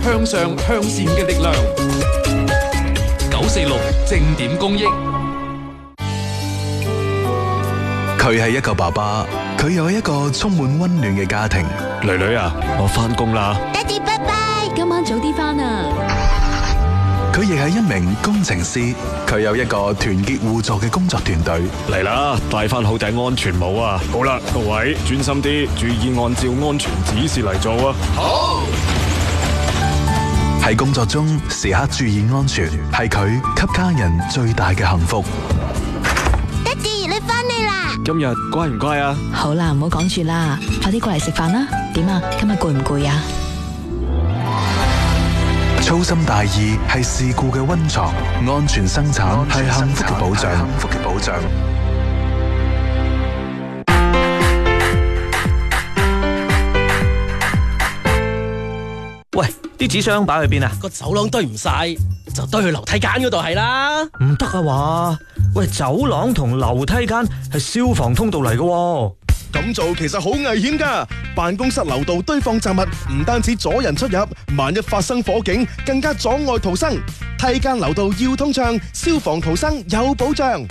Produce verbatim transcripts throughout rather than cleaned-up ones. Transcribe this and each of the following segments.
向上向善嘅力量。九四六正點公益。 佢係一個爸爸，佢有一個充滿溫暖嘅家庭。 女女啊，我返工啦。 爹哋拜拜，今晚早啲返啊。 佢亦係一名工程師，佢有一個團結互助嘅工作團隊。 嚟啦，戴翻好頂安全帽啊！好啦，各位專心啲，注意按照安全指示嚟做啊！ 好。 喺工作中時刻注意安全，係佢給家人最大嘅幸福。 爹哋，你返嚟啦！ 今日乖唔乖啊？ 好啦，唔好講住啦，快啲過嚟食飯啦。點啊？今日攰唔攰啊？ 粗心大意係事故嘅溫床，安全生產係幸福嘅保障。幸福嘅保障。 喂，啲紙箱擺去邊啊？ 個走廊堆唔晒，就堆去樓梯間嗰度係啦。 唔得啊話，喂，走廊同樓梯間係消防通道嚟嘅。 咁做其實好危險噶，辦公室樓道堆放雜物，唔單止阻人出入，萬一發生火警，更加阻礙逃生。梯間樓道要通暢，消防逃生有保障。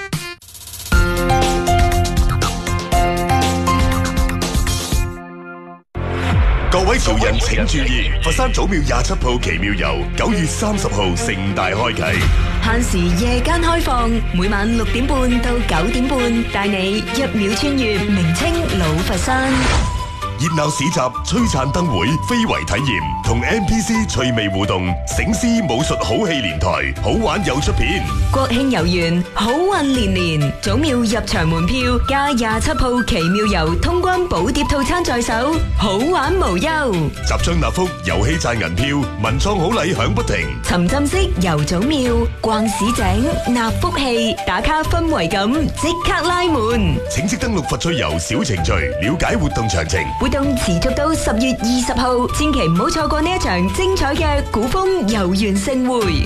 各位潮人請注意，佛山祖廟廿七號奇妙遊九月三十號盛大開啟， 限時夜間開放，每晚六點半到九點半，帶你一秒穿越名稱老佛山。 熱鬧市集、璀璨燈會、非遺體驗同 N P C 趣味互動，醒獅武術好戲連台，好玩又出片。 國慶遊園，好運連連，祖廟入場門票加廿七號奇妙遊通關寶碟套餐在手，好玩無憂。 集章納福，遊戲賺銀票，文創好禮響不停。 沉浸式遊祖廟，逛市井，納福氣，打卡氛圍感，即刻拉門。 請即登錄佛趣遊小程序，了解活動詳情。 活動持續到十月二十號，千祈唔好錯過呢一場精彩嘅古風遊園盛會。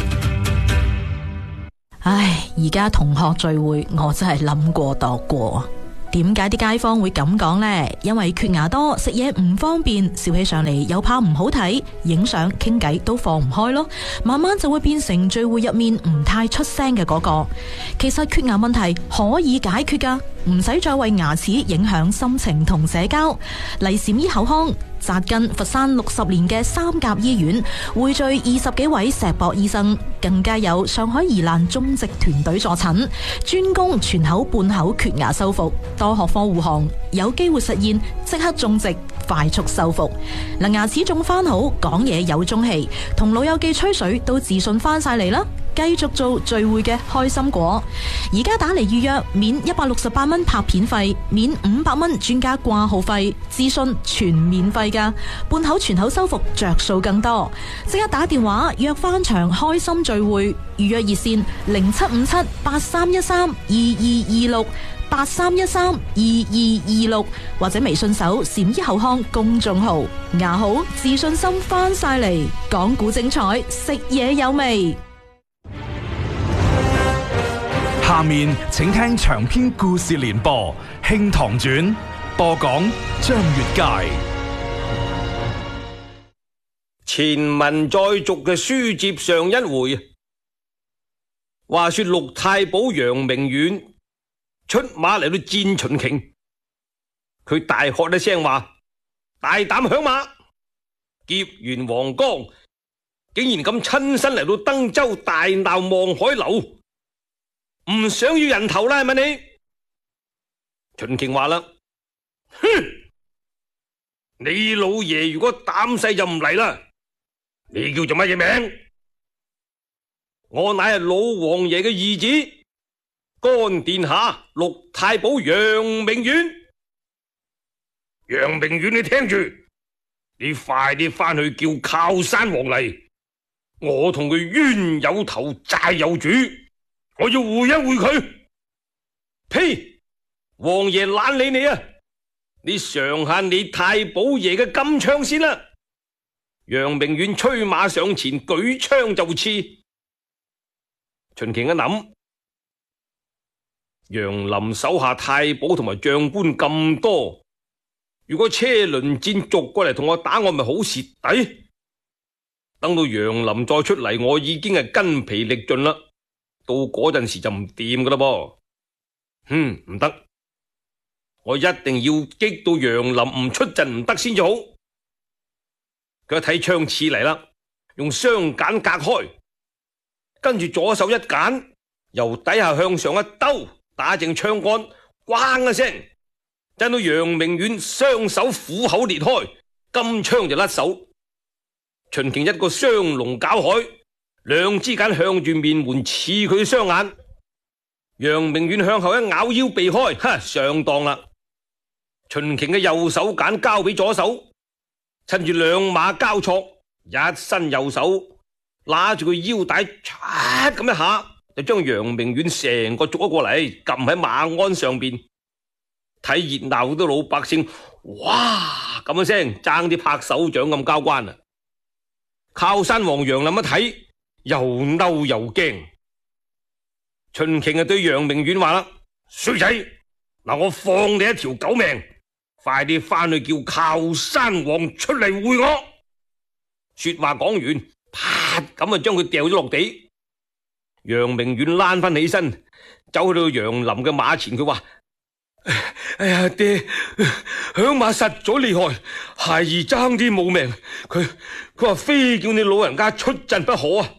唉，而家同學聚會，我真係諗過度過。點解啲街坊會咁講呢？因為缺牙多，食嘢唔方便，笑起上嚟又怕唔好睇，影相傾偈都放唔開咯。慢慢就會變成聚會入面唔太出聲嘅嗰個。其實缺牙問題可以解決噶，唔使再為牙齒影響心情同社交。嚟禪醫口腔扎根佛山六十年嘅三甲醫院，匯聚二十幾位石博醫生，更加有上海宜蘭中籍團隊助診，專攻全口半口缺牙修復，多學科護航，有機會實現即刻種植，快速修復。嗱，牙齒種翻好，講嘢有中氣，同老友記吹水都自信翻晒嚟啦！繼續做聚會嘅開心果，而家打嚟預約，免一百六十八蚊拍片費，免五百蚊專家掛號費，諮詢全免費噶，半口全口修復着數更多，即刻打電話約翻場開心聚會，預約熱線零七五七八三一三二二二六八三一三二二二六，或者微信搜禪醫口腔公眾號，牙好自信心翻晒嚟，講古精彩，食嘢有味。 下面請聽長篇故事連播《興唐傳》，播講張月佳。 前文再續嘅書接上一回，話說陸太保楊明遠出馬嚟到戰秦瓊，佢大喝一聲話：大膽響馬！劫完黃江，竟然咁親身嚟到登州大鬧望海樓，唔想要人頭啦，係咪你？秦瓊話啦：哼，你老爺如果膽細就唔嚟啦。你叫做乜嘢名？我乃係老王爺嘅兒子，干殿下陸太保楊明遠。楊明遠，你聽住，你快啲翻去叫靠山王嚟，我同佢冤有頭債有主，我要會一會佢。呸！王爺懶理你啊！你嘗下你太保爺嘅金槍先啦。楊明遠催馬上前，舉槍就刺。秦瓊一諗，楊林手下太保同埋將官咁多，如果車輪戰逐過嚟同我打，我咪好蝕底。 等到楊林再出嚟，我已經係筋疲力盡啦。到嗰陣時就唔掂噶啦噃。嗯，唔得，我一定要激到楊林唔出陣唔得先至好。佢一睇槍刺嚟啦，用雙鐧隔開，跟住左手一鐧，由底下向上一兜，打正槍桿，咣一聲，震到楊明遠雙手虎口裂開，金槍就甩手。秦瓊一個雙龍絞海，兩支鐧向住面門刺佢雙眼。楊明遠向後一咬腰避開，哈，上當啦！秦瓊嘅右手鐧交俾左手，趁住兩馬交錯，一伸右手拉住佢腰帶，嚓咁一下就將楊明遠成個捉咗過嚟，撳喺馬鞍上邊。睇熱鬧嗰啲老百姓，哇咁一聲爭啲拍手掌咁交關啊！靠山王楊林一睇，又嬲又驚。秦瓊啊對楊明遠話啦：衰仔，嗱我放你一條狗命，快啲翻去叫靠山王出嚟會我。說話講完，啪咁啊將佢掉咗落地。楊明遠躝翻起身，走去到楊林嘅馬前，佢話：哎呀爹，響馬實咗厲害，孩兒爭啲冇命。佢佢話非叫你老人家出陣不可啊！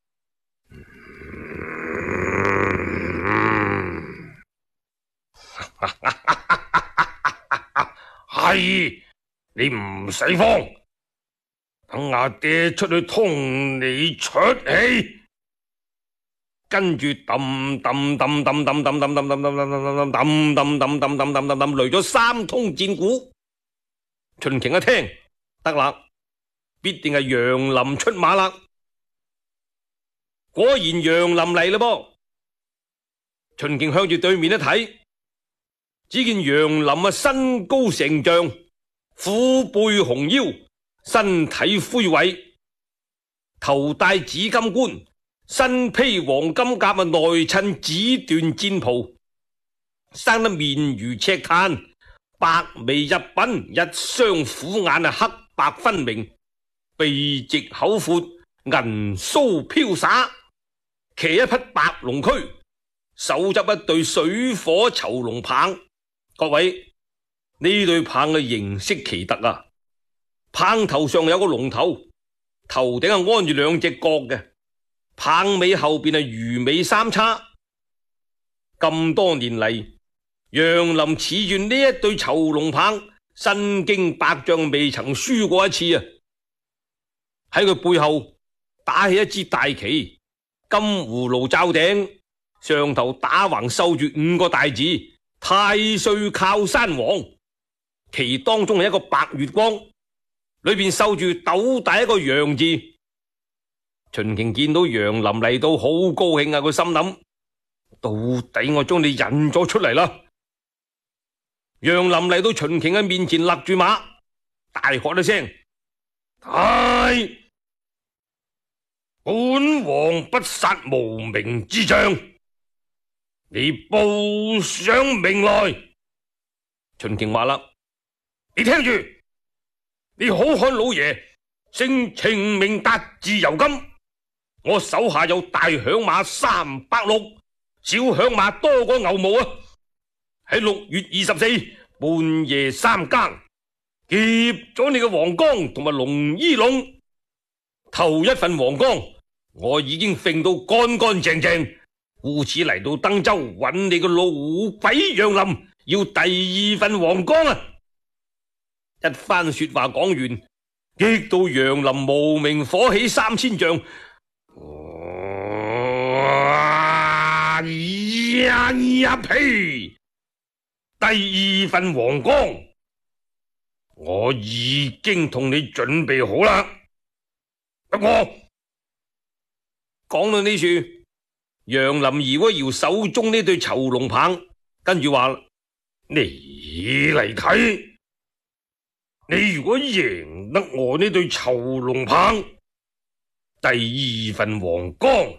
係，你唔使慌，等阿爹出去通你出氣。跟住揼揼揼揼揼揼揼揼揼揼揼揼揼揼揼揼揼揼揼擂咗三通戰鼓。秦瓊一聽得啦，必定係楊林出馬啦。果然楊林嚟啦噃。秦瓊向住對面一睇，只見楊林啊身高成丈，虎背熊腰，身體魁偉，頭戴紫金冠，身披黃金甲啊，內襯紫緞戰袍，生得面如赤炭，白眉入鬢，一雙虎眼啊黑白分明，鼻直口闊，銀鬚飄灑，騎一匹白龍駒，手執一對水火囚龍棒。各位，呢對棒嘅形式奇特啊！棒頭上有個龍頭，頭頂係安住兩隻角嘅。棒尾後邊係魚尾三叉。咁多年嚟，楊林恃住呢一對囚龍棒，身經百戰未曾輸過一次啊！喺佢背後打起一支大旗，金葫蘆罩頂，上頭打橫繡住五個大字：太歲靠山王。旗當中係一個白月光，裏邊繡住斗大一個楊字。秦瓊見到楊林嚟到，好高興啊！佢心諗：到底我將你引咗出嚟啦！楊林嚟到秦瓊嘅面前，立住馬，大喝一聲：係！本王不殺無名之將，你報上名來。秦瓊話啦：你聽住，你好漢老爺姓程名達，字由金。我手下有大響馬三百六，小響馬多過牛毛啊！喺六月二十四半夜三更劫咗你嘅黃江同埋龍衣龍，頭一份黃江我已經揈到乾乾淨淨，故此嚟到登州揾你個老虎鬼楊林，要第二份黃江啊！一番說話講完，激到楊林無名火起三千丈。哇呀呀呸！第二份黃江我已經同你準備好啦。不過講到呢處，楊林搖一搖手中呢對囚龍棒，跟住話：你嚟睇，你如果贏得我呢對囚龍棒，第二份黃江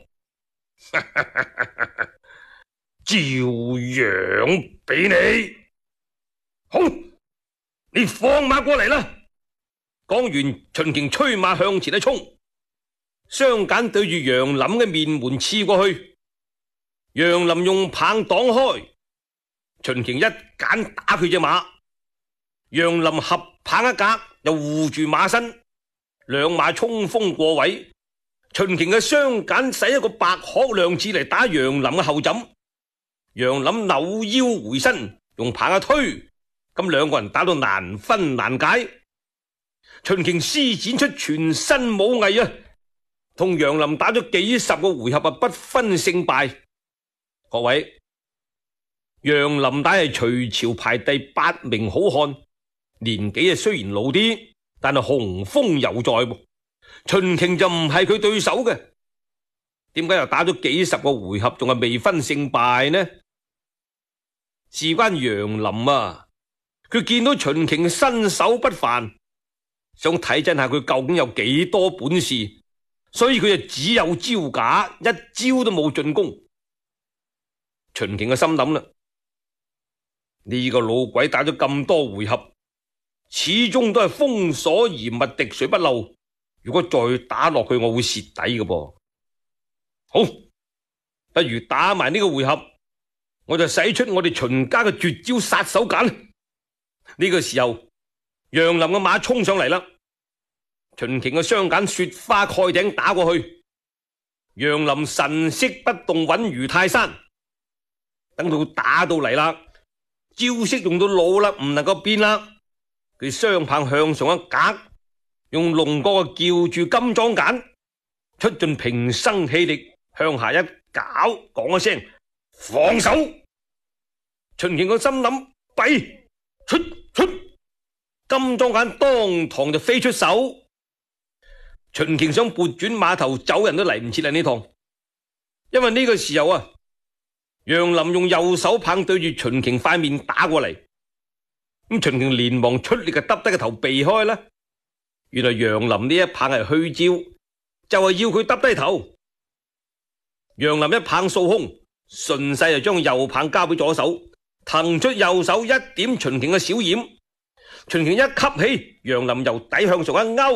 照樣俾你。好，你放馬過嚟啦！講完，秦瓊催馬向前一衝， 雙鐧對住楊林嘅面門刺過去，楊林用棒擋開，秦瓊一鐧打佢隻馬，楊林合棒一格又護住馬身，兩馬衝鋒過位，秦瓊嘅雙鐧使一個白鶴亮刺嚟打楊林嘅後枕，楊林扭腰回身用棒一推，咁兩個人打到難分難解。秦瓊施展出全身武藝啊，同楊林打咗幾十個回合啊，不分勝敗。各位，楊林大係隋朝排第八名好漢，年紀啊雖然老啲，但係雄風猶在。秦瓊就唔係佢對手嘅，點解又打咗幾十個回合，仲係未分勝敗呢？事關楊林啊，佢見到秦瓊身手不凡，想睇真下佢究竟有幾多本事，所以佢就只有招架，一招都冇進攻。秦瓊嘅心諗啦，呢個老鬼打咗咁多回合，始終都係封鎖嚴密，滴水不漏。如果再打落去，我會蝕底嘅噃。好，不如打埋呢個回合，我就使出我哋秦家嘅絕招殺手鐧。呢個時候，楊林嘅馬衝上嚟啦，秦瓊嘅雙鐧雪花蓋頂打過去，楊林神色不動，穩如泰山。等到打到嚟啦，招式用到老啦，唔能夠變啦。佢雙棒向上一格，用龍角叫住金裝鐧，出盡平生氣力向下一搞，講一聲放手。秦瓊個心諗弊，出出，金裝鐧當堂就飛出手。秦瓊想撥轉馬頭走人都嚟唔切啦呢趟，因為呢個時候啊，楊林用右手棒對住秦瓊塊面打過嚟，咁秦瓊連忙出力就耷低個頭避開啦。原來楊林呢一棒係虛招，就係要佢耷低頭。楊林一棒掃空，順勢就將右棒交俾左手，騰出右手一點秦瓊嘅小掩。秦瓊一吸氣，楊林由底向上一勾。